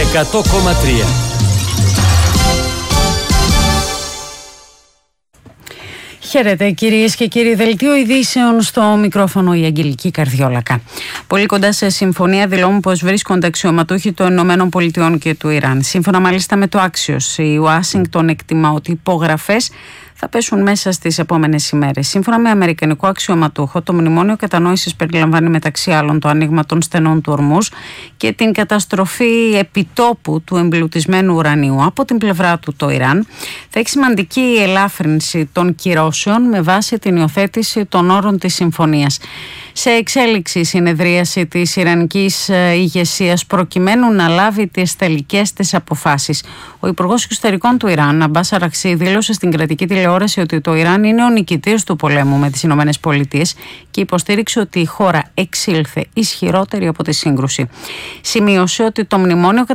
100,3. Χαίρετε κυρίες και κύριοι, δελτίο ειδήσεων στο μικρόφωνο η Αγγελική Καρδιόλακα. Πολύ κοντά σε συμφωνία δηλώνουν πως βρίσκονται αξιωματούχοι των Ηνωμένων Πολιτειών και του Ιράν. Σύμφωνα μάλιστα με το Axios, η Ουάσιγκτον εκτιμά ότι υπογραφές θα πέσουν μέσα στις επόμενες ημέρες. Σύμφωνα με αμερικανικό αξιωματούχο, το μνημόνιο κατανόησης περιλαμβάνει μεταξύ άλλων το άνοιγμα των στενών του Ορμούζ και την καταστροφή επιτόπου του εμπλουτισμένου ουρανίου. Από την πλευρά του, το Ιράν θα έχει σημαντική ελάφρυνση των κυρώσεων με βάση την υιοθέτηση των όρων της συμφωνίας. Σε εξέλιξη η συνεδρίαση της Ιρανικής ηγεσίας προκειμένου να λάβει τις τελικές της αποφάσεις. Ο Υπουργός Εξωτερικών του Ιράν, Αμπάς Αραχτσί, δήλωσε στην κρατική τηλεόραση ότι το Ιράν είναι ο νικητής του πολέμου με τις Ηνωμένες Πολιτείες και υποστήριξε ότι η χώρα εξήλθε ισχυρότερη από τη σύγκρουση. Σημείωσε ότι το μνημόνιο